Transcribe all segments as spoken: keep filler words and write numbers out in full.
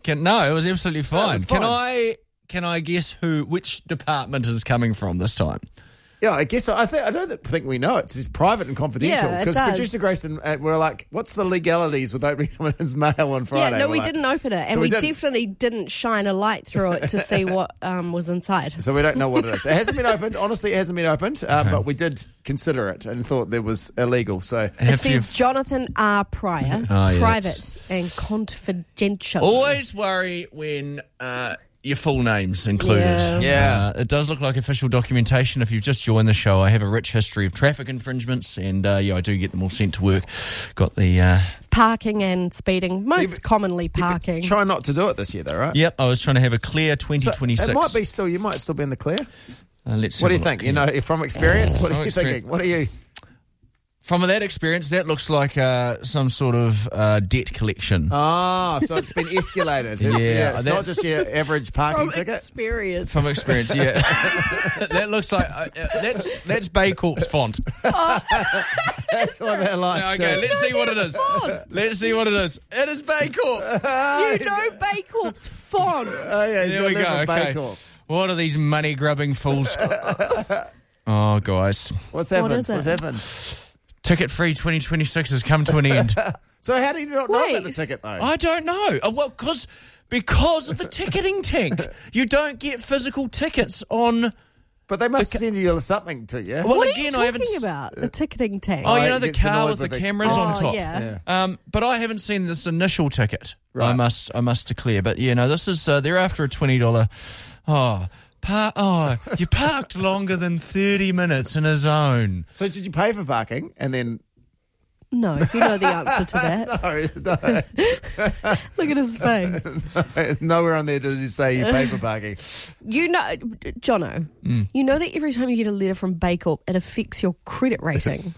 Can, no, it was absolutely fine. No, it was fine. Can I can I guess who which department is coming from this time? Yeah, I guess I think I don't think we know. It's, it's private and confidential Yeah, it because does. producer Grayson uh, were like, "What's the legalities with opening someone's mail on Friday?" Yeah, no, We're we like, didn't open it, and So we we, didn't. definitely didn't shine a light through it to see what um, was inside. So we don't know what it is. It hasn't been opened. Honestly, it hasn't been opened, uh, but we did consider it and thought there was illegal. So It Have you- says Jonathan R. Pryor, Oh, yeah, private that's- and confidential. Always worry when uh, your full name's included. Yeah. Yeah. Uh, it does look like official documentation. If you've just joined the show, I have a rich history of traffic infringements, and uh, yeah, I do get them all sent to work. Got the... Uh, Parking and speeding, most Yeah, but- commonly parking. try not to do it this year, though, right? yep, I was trying to have a clear So twenty twenty-six. it might be still. You might still be in the clear. Uh, let's What do have you a look think? You here. know, from experience, what are From you experience. thinking? What are you? From that experience, that looks like uh, some sort of uh, debt collection. Ah, so it's been escalated. It's, Yeah, yeah, it's that- not just your average parking From ticket. experience. From experience, yeah. That looks like... Uh, uh, that's that's Bay Corp's font. That's what they're like. Okay, too. let's see what it is. Let's see what it is. It is Bay Corp. You know Bay Corp's font. Oh, yeah, he's There got we a go. little Okay. Bay-Corp. What are these money-grubbing fools? Oh, guys. What's happened? is it? What's happened? Ticket Free twenty twenty-six has come to an end. So how do you not know about the Wait. ticket, though? I don't know. Oh, well, because because of the ticketing tank. You don't get physical tickets on... But they must send you something to you. Well, What again, are I you haven't... talking s- about? The ticketing tank. Oh, you I know the get car annoyed with the with the- cameras Oh, on top? yeah. Um, but I haven't seen this initial ticket. I Right. must, I must declare. But yeah, no, this is uh, they're after a twenty dollar. Oh, par- oh, you parked longer than thirty minutes in a zone. So did you pay for parking and then? No, you know the answer to that. No, Look at his face. no, nowhere on there does it say you pay for parking. You know, Jono, Mm. you know that every time you get a letter from Bay Corp, it affects your credit rating.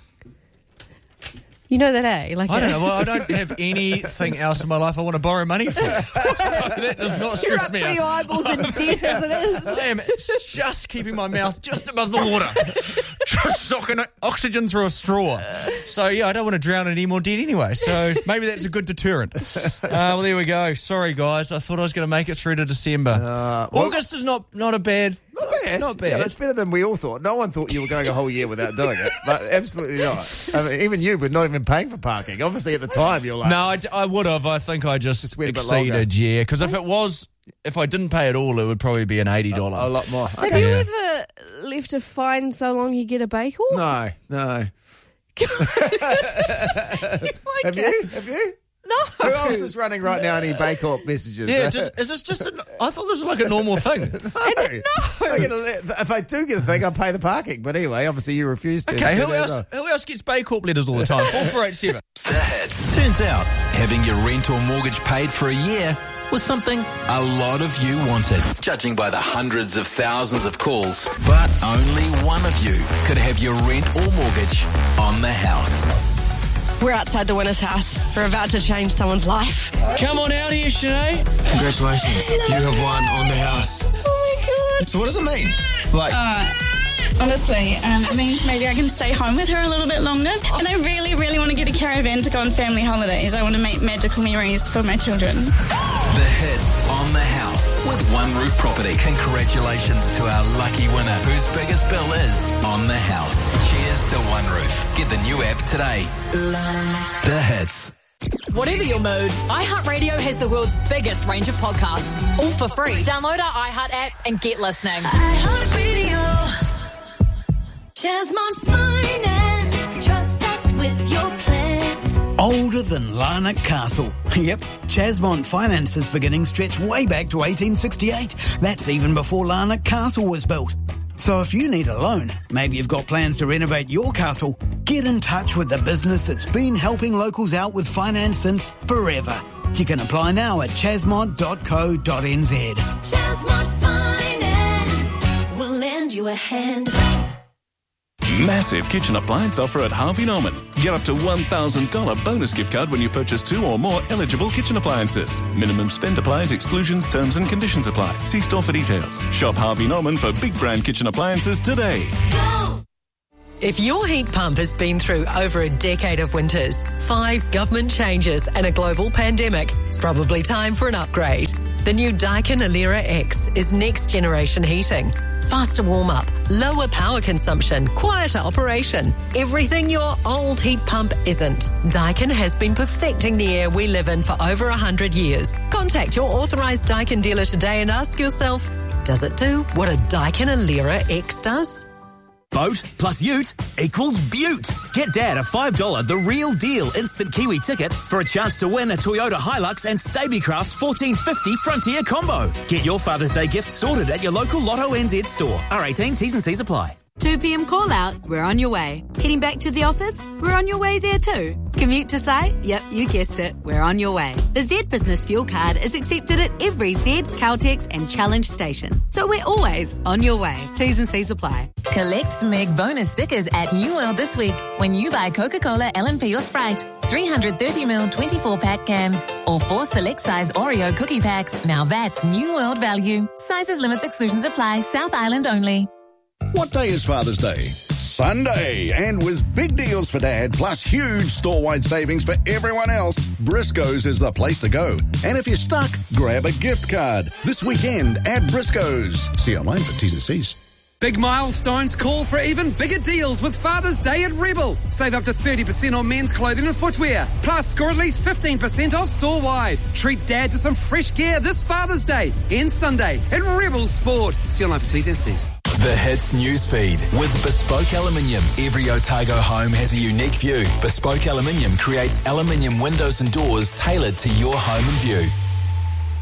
You know that, eh? Like I don't uh, know. Well, I don't have anything else in my life I want to borrow money for. So that does not You're stress up me to your out. eyeballs in debt as it is. I am just keeping my mouth just above the water, just sucking oxygen through a straw. So yeah, I don't want to drown in any more debt anyway. So maybe that's a good deterrent. Uh, well, there we go. Sorry, guys. I thought I was going to make it through to December. Uh, well- August is not not a bad. Not bad. Not bad. Yeah, that's better than we all thought. No one thought you were going a whole year without doing it. But absolutely not. I mean, even you, but not even paying for parking. Obviously, at the time, you're like, No, I, d- I would have. I think I just, Just went a bit exceeded. longer. Yeah, because if it was, if I didn't pay at all, it would probably be an eighty dollar. a lot more. Have Okay. you Yeah. ever left a fine so long you get a Bay Corp? No, no. Have you? Have you? No. Who else is running right now any Bay Corp messages? Yeah, just, is this just? An, I thought this was like a normal thing. no. I get a, if I do get a thing, I'll pay the parking. But anyway, obviously you refuse to. Okay, who do that else? as well. Who else gets Bay Corp letters all the time? Four four eight seven. The hits. Turns out, having your rent or mortgage paid for a year was something a lot of you wanted, judging by the hundreds of thousands of calls. But only one of you could have your rent or mortgage on the house. We're outside the winner's house. We're about to change someone's life. Come on out here, Sinead. Congratulations, you have won on the house. Oh my God. So what does it mean? Like, Uh, honestly, um, I mean, maybe I can stay home with her a little bit longer. And I really, really want to get a caravan to go on family holidays. I want to make magical memories for my children. The hits on the house with One Roof Property. Congratulations to our lucky winner, whose biggest bill is on the house. Cheers to One Roof. Get the new app today. The hits. Whatever your mood, iHeartRadio has the world's biggest range of podcasts, all for free. Download our iHeart app and get listening. iHeartRadio. Chasmont Finance. Trust us with your plans. Older than Larnock Castle. Yep, Chasmont Finance's beginnings stretch way back to eighteen sixty-eight. That's even before Larnock Castle was built. So if you need a loan, maybe you've got plans to renovate your castle, get in touch with the business that's been helping locals out with finance since forever. You can apply now at chasmont dot co dot n z. Chasmont Finance will lend you a hand. Massive kitchen appliance offer at Harvey Norman. Get up to one thousand dollars bonus gift card when you purchase two or more eligible kitchen appliances. Minimum spend applies, exclusions, terms and conditions apply. See store for details. Shop Harvey Norman for big brand kitchen appliances today. Go! If your heat pump has been through over a decade of winters, five government changes and a global pandemic, it's probably time for an upgrade. The new Daikin Alera X is next generation heating. Faster warm-up, lower power consumption, quieter operation. Everything your old heat pump isn't. Daikin has been perfecting the air we live in for over one hundred years. Contact your authorised Daikin dealer today and ask yourself, does it do what a Daikin Alera X does? Boat plus ute equals beaut. Get Dad a five dollars The Real Deal instant Kiwi ticket for a chance to win a Toyota Hilux and Stabicraft fourteen fifty Frontier combo. Get your Father's Day gift sorted at your local Lotto N Z store. R eighteen, T's and C's apply. two p.m. call out, we're on your way. Heading back to the office, we're on your way there too. Commute to site? Yep, you guessed it, we're on your way. The Z Business Fuel Card is accepted at every Z, Caltex and Challenge station. So we're always on your way. T's and C's apply. Collect Smeg bonus stickers at New World this week when you buy Coca-Cola, L and P or Sprite. three hundred thirty milliliter twenty-four pack cans or four select size Oreo cookie packs. Now that's New World value. Sizes, limits, exclusions apply. South Island only. What day is Father's Day? Sunday. And with big deals for Dad, plus huge store-wide savings for everyone else, Briscoe's is the place to go. And if you're stuck, grab a gift card. This weekend at Briscoe's. See online for T's and C's. Big milestones call for even bigger deals with Father's Day at Rebel. Save up to thirty percent on men's clothing and footwear. Plus, score at least fifteen percent off store-wide. Treat Dad to some fresh gear this Father's Day and Sunday at Rebel Sport. See online for T's and C's. The Hits newsfeed with Bespoke Aluminium. Every Otago home has a unique view. Bespoke Aluminium creates aluminium windows and doors tailored to your home and view.